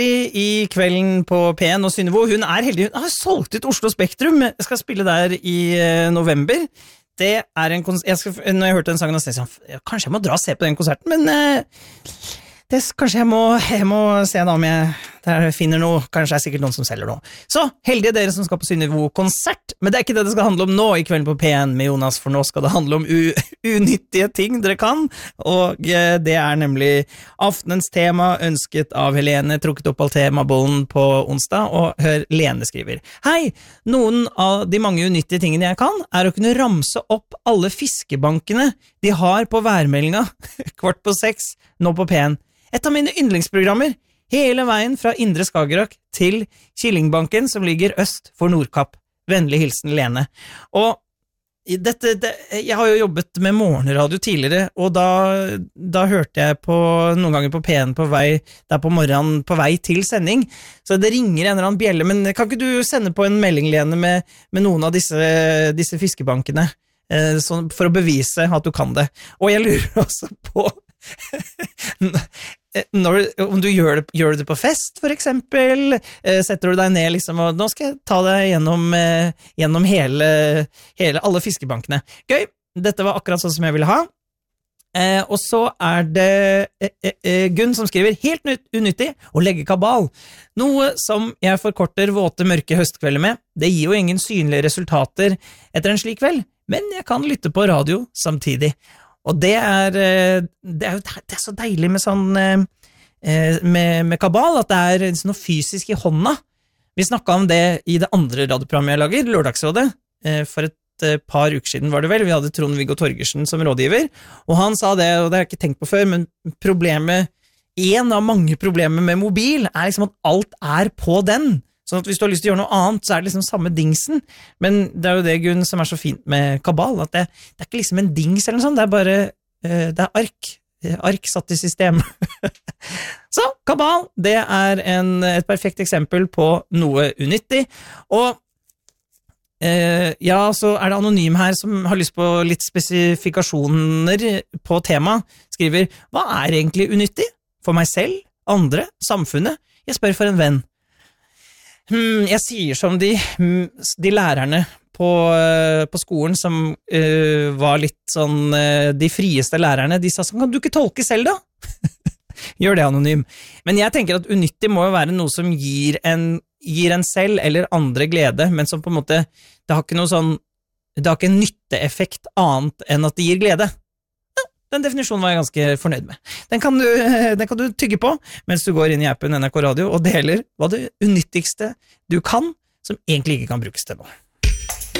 I kvelden på P1 og Synnevo, hun heldig, hun har solgt ut Oslo Spektrum, jeg skal spille der I november. Det en når jeg hørte den sangen, så kanskje jeg må dra og se på den konserten, men kanskje jeg må se da om jeg der finner noe, kanskje sikkert noen som selger noe. Så, heldige dere som skal på Synnevo-konsert, men det ikke det skal handle om nå I kvelden på P1 med Jonas, for nå skal det handle om unyttige ting dere kan, og det nemlig aftenens tema ønsket av Helene, trukket opp av temabollen på onsdag, og hør, Lene skriver: Hei, noen av de mange unyttige tingene jeg kan, å kunne ramse opp alle fiskebankene de har på værmeldinga, 5:15, nå på P1. Et av mine yndlingsprogrammer, hele veien fra Indre Skagerrak til Killingbanken, som ligger øst for Nordkapp. Vennlig hilsen, Lene. Og jeg har jo jobbet med morgenradio tidligere, og da hørte jeg noen ganger på P1 på vei, der på morgenen på vei til sending, så det ringer en eller annen bjelle, men kan ikke du sende på en melding, Lene, med noen av disse fiskebankene, for å bevise at du kan det? Og jeg lurer også på om du gjør det på fest, for eksempel, setter du deg ned liksom, og nå skal jeg ta deg gjennom alle fiskebankene. Gøy, dette var akkurat sånn som jeg ville ha. Og så det Gunn som skriver: helt unyttig å legge kabal. Noe som jeg forkorter våte, mørke høstkvelder med. Det gir jo ingen synlige resultater etter en slik kveld, men jeg kan lytte på radio samtidig. Og det så deilig med sånn med kabal, at det noe fysisk I hånda. Vi snakket om det I det andre radioprogrammet jeg lager, Lørdagsrådet, for et par uker siden var det vel. Vi hadde Trond-Viggo Torgersen som rådgiver, og han sa det, og det har jeg ikke tenkt på før, men en av mange problemer med mobil liksom at alt på den. Sånn at hvis du har lyst til å gjøre noe annet, så det liksom samme dingsen. Men det jo det, Gunn, som så fint med kabal, at det ikke liksom en dings eller noe sånt, det bare det ark satt I system. Så, kabal, det et perfekt eksempel på noe unyttig. Og ja, så det anonym her som har lyst på litt spesifikasjoner på tema, skriver: hva egentlig unyttig? For meg selv, andre, samfunnet? Jeg spør for en venn. Jeg sier som de lærerne på skolen som var litt sånn de frieste lærerne, de sa sånn: kan du ikke tolke selv da? Gjør det anonym. Men jeg tenker at unyttig må jo være noe som gir en selv eller andre glede, men som på en måte, det har ikke en nytteeffekt annet enn at det gir glede. Den definisjonen var jeg ganske fornøyd med. Den kan du tygge på mens du går inn I appen NRK Radio og deler hva det unyttigste du kan, som egentlig ikke kan brukes til noe.